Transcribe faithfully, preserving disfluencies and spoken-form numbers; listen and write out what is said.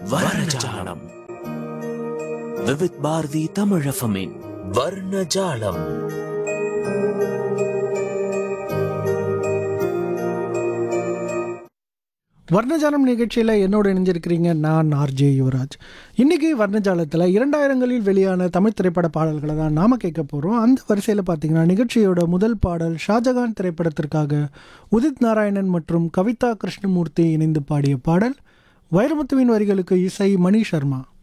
வர்ணஜாலம். விவித் பாரதி தமிழஃபமின் வர்ணஜாலம். வர்ணஜாலம் நிகழ்ச்சியில் என்னோட இணைஞ்சிருக்கிறீங்க நான் ஆர்ஜே யுவராஜ். இன்றைக்கி வர்ணஜாலத்தில் இரண்டாயிரங்களில் வெளியான தமிழ் திரைப்பட பாடல்களை தான் நாம் கேட்க போகிறோம். அந்த வரிசையில் பார்த்திங்கன்னா நிகழ்ச்சியோட முதல் பாடல் ஷாஜகான் திரைப்படத்திற்காக உதித் நாராயணன் மற்றும் கவிதா கிருஷ்ணமூர்த்தி இணைந்து பாடிய பாடல். வைரமுத்துவின் வரிகளுக்கு இசை மணி சர்மா.